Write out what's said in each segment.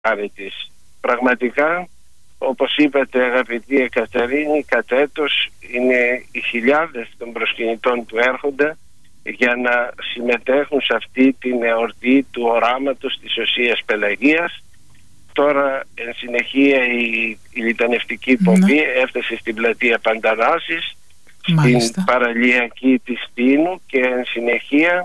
της. Πραγματικά, όπως είπατε αγαπητή Εκατερίνη, κατ' έτος είναι οι χιλιάδες των προσκυνητών που έρχονται για να συμμετέχουν σε αυτή την εορτή του οράματος της Οσίας Πελαγίας. Τώρα εν συνεχεία η λιτανευτική πομπή έφτασε στην πλατεία Παντανάσης, στην παραλιακή της Τίνου, και εν συνεχεία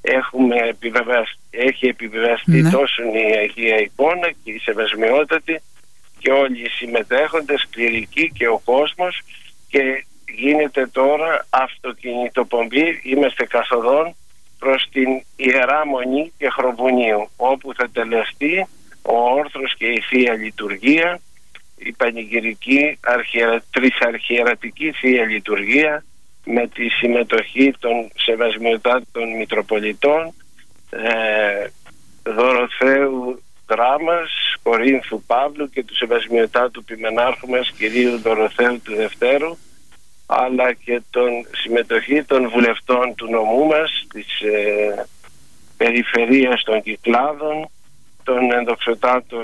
έχει επιβεβαιωθεί τόσο η Αγία Εικόνα και η Σεβασμιότατη και όλοι οι συμμετέχοντες, κληρικοί και ο κόσμος, και γίνεται τώρα αυτοκινητοπομπή. Είμαστε καθοδόν προς την Ιερά Μονή και Χροβουνίου, όπου θα τελεστεί ο όρθρος και η Θεία Λειτουργία, η πανηγυρική τρισαρχιερατική Θεία Λειτουργία, με τη συμμετοχή των Σεβασμιωτάτων Μητροπολιτών, Δωροθέου Δράμας, Κορίνθου Παύλου και του Σεβασμιωτάτου Ποιμενάρχου μας κυρίου Δωροθέου του Δευτέρου, αλλά και τον συμμετοχή των βουλευτών του νομού μας, της περιφερείας των Κυκλάδων, των ενδοξωτάτων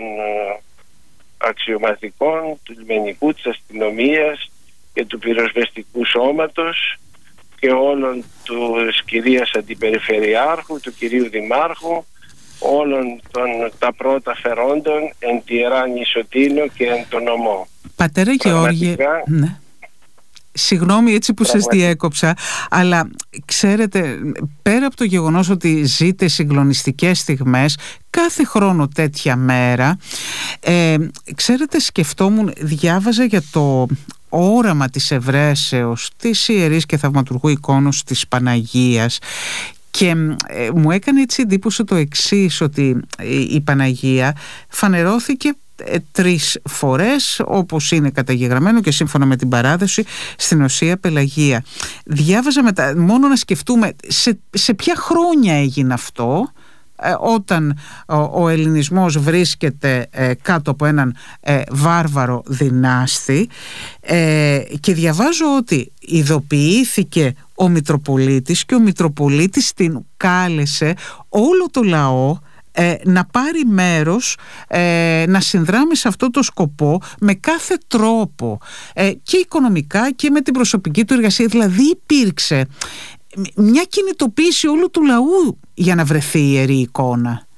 αξιωματικών, του λιμενικού, της αστυνομίας και του πυροσβεστικού σώματος και όλων της κυρίας Αντιπεριφερειάρχου, του κυρίου Δημάρχου, όλων τα πρώτα φερόντων εν τη Ιερά Νησοτήνο και εν το νομό. Πατέρα Γεώργιε, ναι. Συγγνώμη έτσι που σας διέκοψα, αλλά ξέρετε, πέρα από το γεγονός ότι ζείτε συγκλονιστικές στιγμές κάθε χρόνο τέτοια μέρα, ξέρετε, σκεφτόμουν, διάβαζα για το όραμα της Ευρέσεως, της Ιερής και Θαυματουργού Εικόνος της Παναγίας, και μου έκανε έτσι εντύπωση το εξής, ότι η Παναγία φανερώθηκε 3 φορές, όπως είναι καταγεγραμμένο και σύμφωνα με την παράδοση, στην Οσία Πελαγία. Διάβαζα μετά, μόνο να σκεφτούμε σε ποια χρόνια έγινε αυτό, όταν ο ελληνισμός βρίσκεται κάτω από έναν βάρβαρο δυνάστη, και διαβάζω ότι ειδοποιήθηκε ο Μητροπολίτης και ο Μητροπολίτης την κάλεσε όλο το λαό να πάρει μέρος, να συνδράμει σε αυτό το σκοπό με κάθε τρόπο, και οικονομικά και με την προσωπική του εργασία. Δηλαδή υπήρξε μια κινητοποίηση όλου του λαού για να βρεθεί η Ιερή Εικόνα,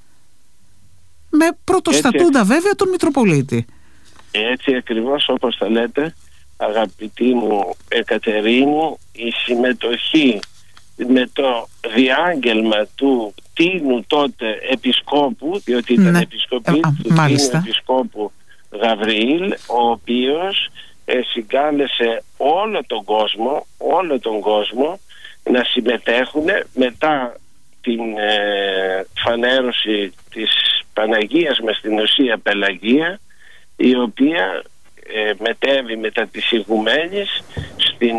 με πρωτοστατούντα βέβαια τον Μητροπολίτη. Έτσι ακριβώς όπως θα λέτε, αγαπητή μου Εκατερίνη, η συμμετοχή με το διάγγελμα του Τίνου τότε επισκόπου, διότι ήταν επισκοπή του Τίνου επισκόπου Γαβριήλ, ο οποίος συγκάλεσε όλο τον κόσμο να συμμετέχουν μετά την φανέρωση της Παναγίας μας στην Οσία Πελαγία, η οποία μετέβη μετά της ηγουμένης στην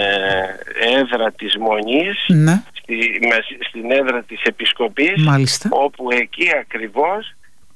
έδρα της Μονής, στην έδρα της Επισκοπής. Μάλιστα. Όπου εκεί ακριβώς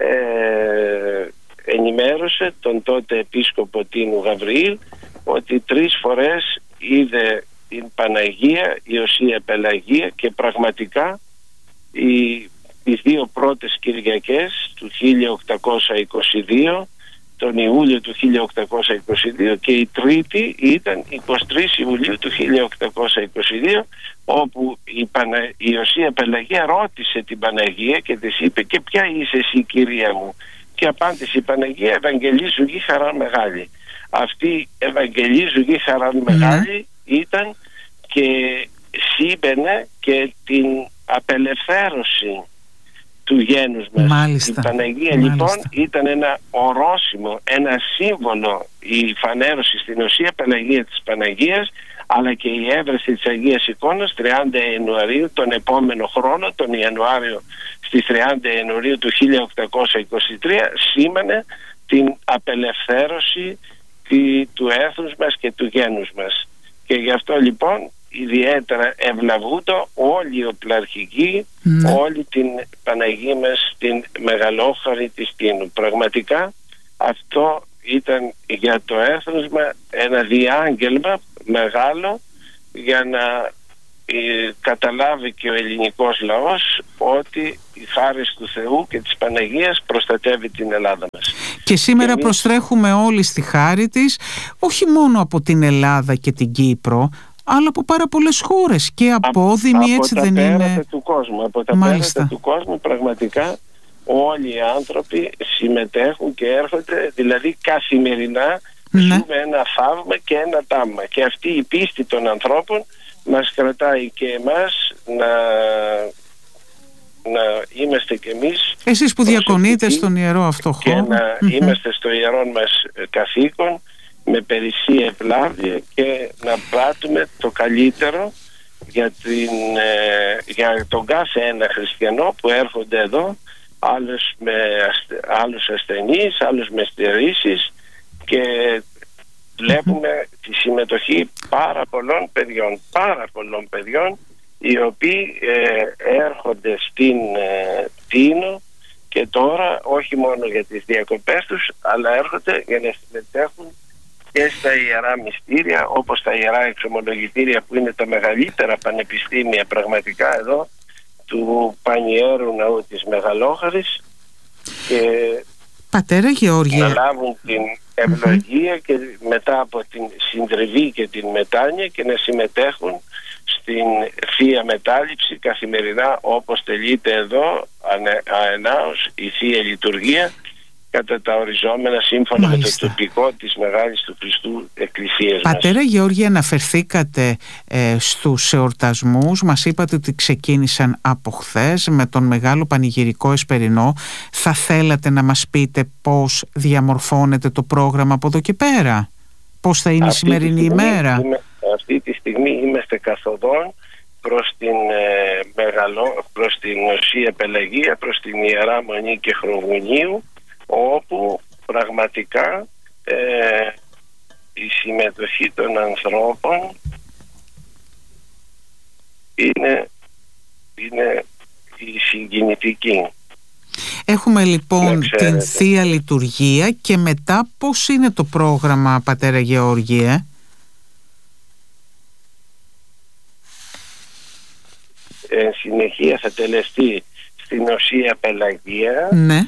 ενημέρωσε τον τότε επίσκοπο Τίνου Γαβριήλ ότι 3 φορές είδε την Παναγία, η Οσία Πελαγία, και πραγματικά οι 2 πρώτες Κυριακές του 1822, τον Ιούλιο του 1822, και η τρίτη ήταν 23 Ιουλίου του 1822, όπου η Οσία Πελαγία ρώτησε την Παναγία και της είπε: «Και ποια είσαι εσύ, κυρία μου?» Και απάντησε η Παναγία: «Ευαγγελίζου γη χαρά μεγάλη». Αυτή «Ευαγγελίζου γη χαρά μεγάλη» ήταν και σύμπαινε και την απελευθέρωση του γένους μας. Μάλιστα. Η Παναγία λοιπόν ήταν ένα ορόσημο, ένα σύμβολο, η φανέρωση στην Οσία Πελαγία της Παναγίας, αλλά και η έβρεση της Αγίας Εικόνας 30 Ιανουαρίου τον επόμενο χρόνο, τον Ιανουάριο, στις 30 Ιανουαρίου του 1823, σήμανε την απελευθέρωση του έθνους μας και του γένους μας. Και γι' αυτό λοιπόν ιδιαίτερα ευλαβούντο όλοι οι οπλαρχικοί, όλη την Παναγία μας την μεγαλόχαρη της Τίνου. Πραγματικά αυτό ήταν για το έθνος μας ένα διάγγελμα μεγάλο, για να καταλάβει και ο ελληνικός λαός ότι η χάρη του Θεού και της Παναγίας προστατεύει την Ελλάδα μας. Και σήμερα προστρέχουμε όλοι στη χάρη της, όχι μόνο από την Ελλάδα και την Κύπρο, αλλά από πάρα πολλές χώρες και απόδημοι, έτσι δεν είναι? Από τα πέρατα του κόσμου πραγματικά όλοι οι άνθρωποι συμμετέχουν και έρχονται, δηλαδή καθημερινά ζούμε ένα θαύμα και ένα τάμμα, και αυτή η πίστη των ανθρώπων μας κρατάει και εμάς να είμαστε κι εμείς, εσείς που διακονείτε στον ιερό αυτό χώρο, και να είμαστε στο ιερό μας καθήκον με περισσή ευλάβεια και να πράττουμε το καλύτερο για τον κάθε ένα χριστιανό που έρχονται εδώ, άλλους ασθενείς, άλλους με στερήσεις, και βλέπουμε τη συμμετοχή πάρα πολλών παιδιών οι οποίοι έρχονται στην Τίνο και τώρα όχι μόνο για τις διακοπές τους, αλλά έρχονται για να συμμετέχουν και στα ιερά μυστήρια, όπως τα ιερά εξομολογητήρια, που είναι τα μεγαλύτερα πανεπιστήμια πραγματικά εδώ του Πανιέρου Ναού της Μεγαλόχαρης, και Πατέρα Γεώργιε, να λάβουν την ευλογία και μετά από την συντριβή και την μετάνοια και να συμμετέχουν στην Θεία Μετάληψη καθημερινά, όπως τελείται εδώ αενάως η Θεία Λειτουργία κατά τα οριζόμενα σύμφωνα με το τοπικό της Μεγάλης του Χριστού Εκκλησίας μας. Πατέρα Γεώργια, αναφερθήκατε στους εορτασμούς, μας είπατε ότι ξεκίνησαν από χθες με τον μεγάλο πανηγυρικό Εσπερινό. Θα θέλατε να μας πείτε πώς διαμορφώνεται το πρόγραμμα από εδώ και πέρα? Πώς θα είναι η σημερινή ημέρα? Αυτή τη στιγμή είμαστε καθοδόν προς την Οσία Πελαγία, προς την Ιερά Μονή και Χρογουνίου, όπου πραγματικά η συμμετοχή των ανθρώπων είναι η συγκινητική. Έχουμε λοιπόν την Θεία Λειτουργία και μετά πώς είναι το πρόγραμμα, Πατέρα Γεώργιε? Συνεχεία θα τελεστεί στην Οσία Πελαγία,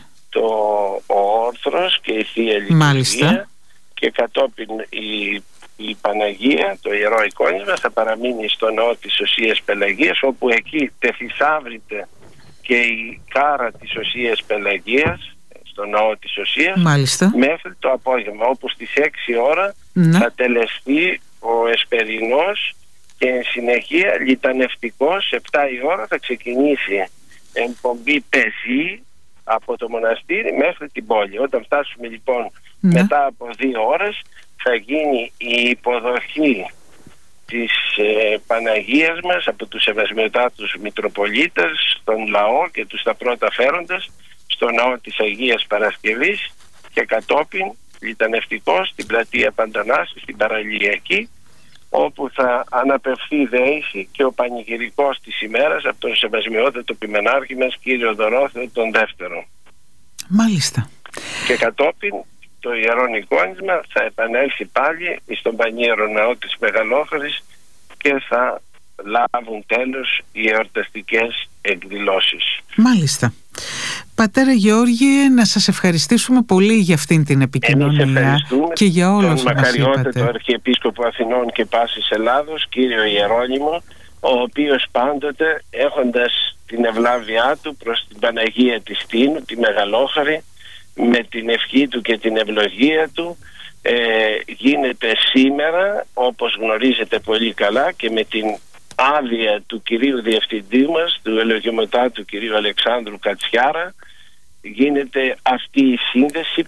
ο όρθρος και η Θεία Λειτουργία. Μάλιστα. Και κατόπιν η Παναγία, το Ιερό Εικόνισμα, θα παραμείνει στο ναό της Οσίας Πελαγίας, όπου εκεί τεθυσάβρεται και η κάρα της Οσίας Πελαγίας στο ναό της Οσίας. Μάλιστα. Μέχρι το απόγευμα, όπου στις 6 ώρα θα τελεστεί ο Εσπερινός και εν συνεχεία λιτανευτικός. 7 η ώρα θα ξεκινήσει εκπομπή πεζή από το μοναστήρι μέχρι την πόλη. Όταν φτάσουμε λοιπόν μετά από 2 ώρες θα γίνει η υποδοχή της Παναγίας μας από τους Σεβασμιωτάτους Μητροπολίτες, στον λαό και τους τα πρώτα φέροντας στο ναό της Αγίας Παρασκευής, και κατόπιν λιτανευτικός στην πλατεία Παντανάση, στην Παραλιακή, όπου θα αναπευθεί δέηση και ο πανηγυρικός της ημέρας από τον Σεβασμιότατο Πιμενάρχη μας, κύριο Δωρόθεο τον Δεύτερο. Μάλιστα. Και κατόπιν το Ιερό Εικόνισμα θα επανέλθει πάλι στον Πανιέρο Ναό της Μεγαλόχαρης και θα λάβουν τέλος οι εορταστικές εκδηλώσεις. Μάλιστα. Πατέρα Γεώργιε, να σας ευχαριστήσουμε πολύ για αυτήν την επικοινωνία και για όλα όσα μας είπατε. Τον μακαριότατο Αρχιεπίσκοπο Αθηνών και Πάσης Ελλάδος, κύριο Ιερώνυμο, ο οποίος πάντοτε, έχοντας την ευλάβειά του προς την Παναγία της Τίνου, τη Μεγαλόχαρη, με την ευχή του και την ευλογία του, γίνεται σήμερα, όπως γνωρίζετε πολύ καλά, και με την άδεια του κυρίου Διευθυντή μας, του Ελογιομετάτου κυρίου Αλεξάνδρου Κατσιάρα, γίνεται αυτή η σύνδεση.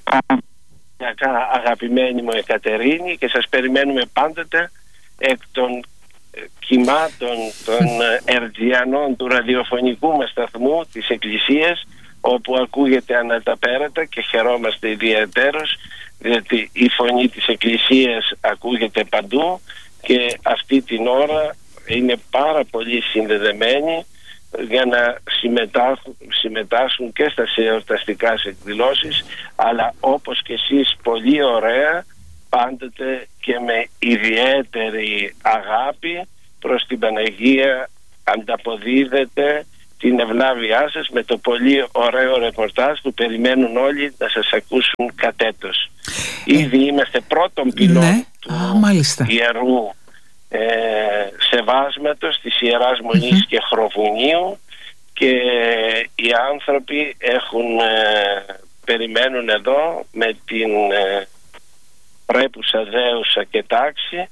Αγαπημένη μου Εκατερίνη, και σας περιμένουμε πάντοτε εκ των κυμάτων των Ερτζιανών του ραδιοφωνικού μας σταθμού της Εκκλησίας, όπου ακούγεται ανά τα πέρατα και χαιρόμαστε ιδιαίτερως, διότι η φωνή της Εκκλησίας ακούγεται παντού και αυτή την ώρα είναι πάρα πολύ συνδεδεμένοι για να συμμετάσχουν και στα εορταστικά εκδηλώσεις, αλλά όπως και εσείς πολύ ωραία, πάντοτε και με ιδιαίτερη αγάπη προς την Παναγία ανταποδίδετε την ευλάβειά σας με το πολύ ωραίο ρεπορτάζ που περιμένουν όλοι να σας ακούσουν κατέτος. Ήδη είμαστε πρώτον πυλών του Ιερού Σεβάσματος της Ιεράς Μονής και Χροβουνίου, και οι άνθρωποι περιμένουν εδώ με την πρέπουσα δέουσα και τάξη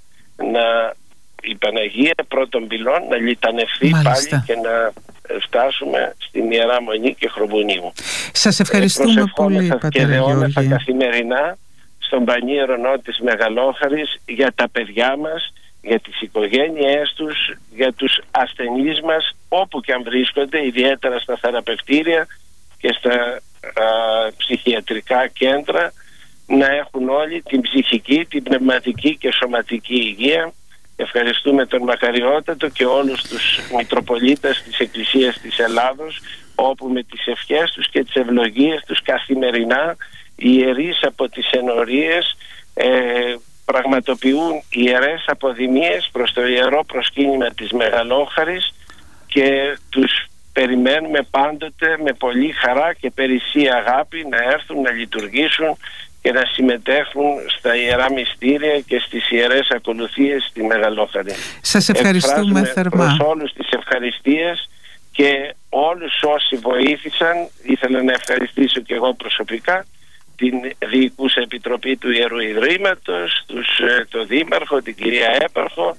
η Παναγία πρώτων πυλών να λιτανευθεί πάλι και να φτάσουμε στην Ιερά Μονή και Χροβουνίου. Σας ευχαριστούμε πολύ, Πατέρα Γεώργη. Καθημερινά στον Πανίρονο της Μεγαλόχαρης για τα παιδιά μας, για τις οικογένειές τους, για τους ασθενείς μας όπου και αν βρίσκονται, ιδιαίτερα στα θεραπευτήρια και στα ψυχιατρικά κέντρα, να έχουν όλοι την ψυχική, την πνευματική και σωματική υγεία. Ευχαριστούμε τον Μακαριότατο και όλους τους Μητροπολίτες της Εκκλησίας της Ελλάδος, όπου με τις ευχές τους και τις ευλογίες τους καθημερινά οι ιερείς από τις ενορίες πραγματοποιούν ιερές αποδημίες προς το ιερό προσκύνημα της Μεγαλόχαρης, και τους περιμένουμε πάντοτε με πολύ χαρά και περισσή αγάπη να έρθουν να λειτουργήσουν και να συμμετέχουν στα ιερά μυστήρια και στις ιερές ακολουθίες στη Μεγαλόχαρη. Σας ευχαριστούμε θερμά. Προς όλους τις ευχαριστίες και όλους όσοι βοήθησαν. Ήθελα να ευχαριστήσω και εγώ προσωπικά την Διοικούσα Επιτροπή του Ιερού Ιδρύματος, το Δήμαρχο, την κυρία Έπαρχο,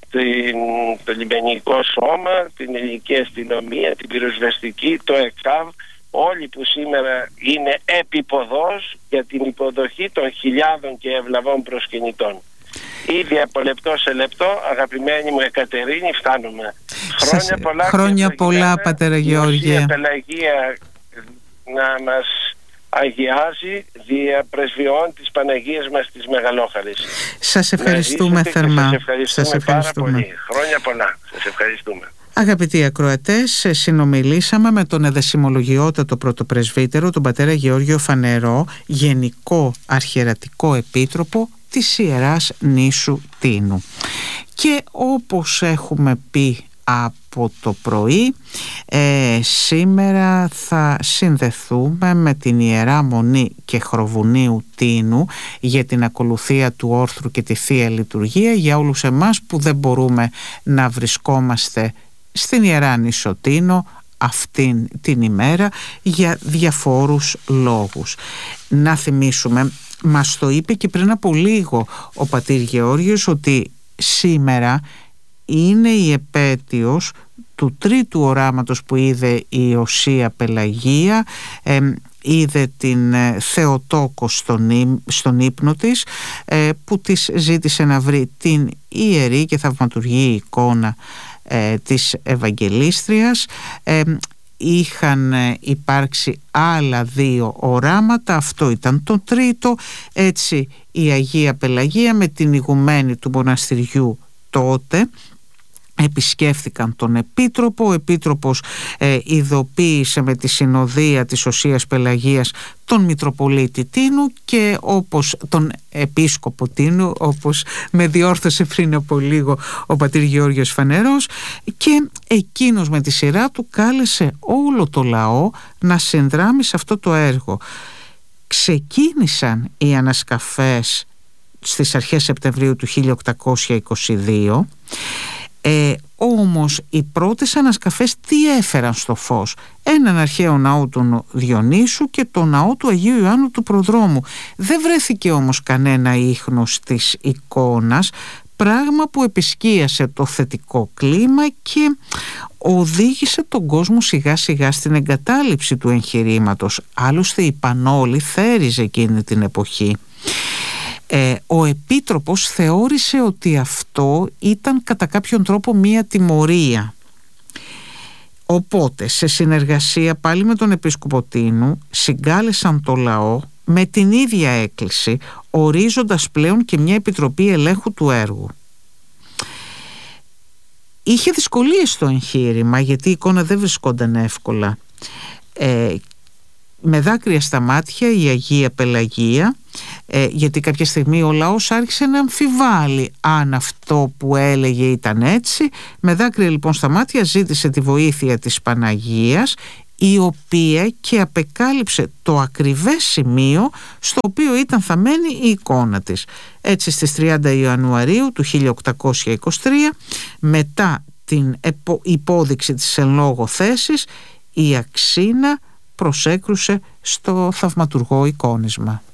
το Λιμενικό Σώμα, την Ελληνική Αστυνομία, την Πυροσβεστική, το ΕΚΑΒ, όλοι που σήμερα είναι επίποδος για την υποδοχή των χιλιάδων και ευλαβών προσκυνητών. Ήδη από λεπτό σε λεπτό, αγαπημένη μου Εκατερίνη, φτάνουμε. Χρόνια πολλά, Πατέρα Γεώργη. Η Πελαγία να μας αγιάζει δια πρεσβειών της Παναγίας μας της Μεγαλόχαρης. Σας ευχαριστούμε θερμά. Σας ευχαριστούμε πάρα πολύ. Χρόνια πολλά. Σας ευχαριστούμε. Αγαπητοί ακροατές, συνομιλήσαμε με τον εδεσιμολογιότατο πρωτοπρεσβύτερο, τον πατέρα Γεώργιο Φανερό, Γενικό Αρχιερατικό Επίτροπο της Ιεράς Νήσου Τίνου. Και όπως έχουμε πει από το πρωί, σήμερα θα συνδεθούμε με την Ιερά Μονή και Χροβουνίου Τίνου για την ακολουθία του όρθρου και τη Θεία Λειτουργία, για όλους εμάς που δεν μπορούμε να βρισκόμαστε στην Ιερά Νήσο Τίνο αυτήν την ημέρα για διαφόρους λόγους. Να θυμίσουμε, μας το είπε και πριν από λίγο ο πατήρ Γεώργιος, ότι σήμερα είναι η επέτειος του τρίτου οράματος που είδε η Οσία Πελαγία. Είδε την Θεοτόκο στον ύπνο της, που της ζήτησε να βρει την ιερή και θαυματουργή εικόνα της Ευαγγελίστριας. Είχαν υπάρξει άλλα δύο οράματα, αυτό ήταν το τρίτο. Έτσι η Αγία Πελαγία με την ηγουμένη του μοναστηριού τότε επισκέφθηκαν τον Επίτροπο. Ο Επίτροπος ειδοποίησε με τη συνοδεία της Οσίας Πελαγίας τον Μητροπολίτη Τίνου και όπως τον Επίσκοπο Τίνου, όπως με διόρθωσε πριν από λίγο ο πατήρ Γεώργιος Φανερός, και εκείνος με τη σειρά του κάλεσε όλο το λαό να συνδράμει σε αυτό το έργο. Ξεκίνησαν οι ανασκαφές στις αρχές Σεπτεμβρίου του 1822. Όμως οι πρώτες ανασκαφές τι έφεραν στο φως? Έναν αρχαίο ναό του Διονύσου και το ναό του Αγίου Ιωάννου του Προδρόμου. Δεν βρέθηκε όμως κανένα ίχνος της εικόνας, πράγμα που επισκίασε το θετικό κλίμα και οδήγησε τον κόσμο σιγά σιγά στην εγκατάλειψη του εγχειρήματος. Άλλωστε η Πανόλη θέριζε εκείνη την εποχή. Ο Επίτροπος θεώρησε ότι αυτό ήταν κατά κάποιον τρόπο μία τιμωρία. Οπότε σε συνεργασία πάλι με τον Επίσκοπο Τίνου συγκάλεσαν το λαό με την ίδια έκκληση, ορίζοντας πλέον και μια επιτροπή ελέγχου του έργου. Είχε δυσκολίες στο εγχείρημα, γιατί η εικόνα δεν βρισκόταν εύκολα. Με δάκρυα στα μάτια η Αγία Πελαγία γιατί κάποια στιγμή ο λαός άρχισε να αμφιβάλλει αν αυτό που έλεγε ήταν έτσι. Με δάκρυα λοιπόν στα μάτια ζήτησε τη βοήθεια της Παναγίας, η οποία και απεκάλυψε το ακριβές σημείο στο οποίο ήταν θαμμένη η εικόνα της. Έτσι στις 30 Ιανουαρίου του 1823, μετά την υπόδειξη της εν λόγω θέσης, η Αξίνα προσέκρουσε στο θαυματουργό εικόνισμα.